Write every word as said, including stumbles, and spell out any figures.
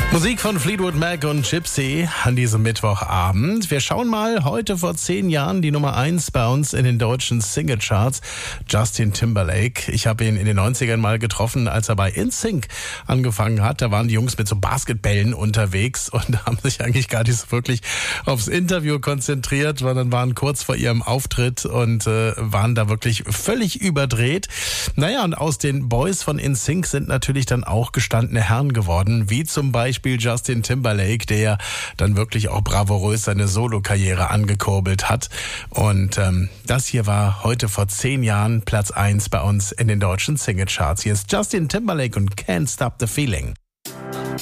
Musik von Fleetwood Mac und Gypsy an diesem Mittwochabend. Wir schauen mal heute vor zehn Jahren die Nummer eins bei uns in den deutschen Singlecharts. Justin Timberlake. Ich habe ihn in den neunzigern mal getroffen, als er bei In Sync angefangen hat. Da waren die Jungs mit so Basketbällen unterwegs und haben sich eigentlich gar nicht so wirklich aufs Interview konzentriert, sondern waren kurz vor ihrem Auftritt und äh, waren da wirklich völlig überdreht. Naja, und aus den Boys von In Sync sind natürlich dann auch gestandene Herren geworden, wie zum Beispiel Justin Timberlake, der dann wirklich auch bravourös seine Solo-Karriere angekurbelt hat. Und ähm, das hier war heute vor zehn Jahren Platz eins bei uns in den deutschen Singlecharts. Hier ist Justin Timberlake und Can't Stop the Feeling.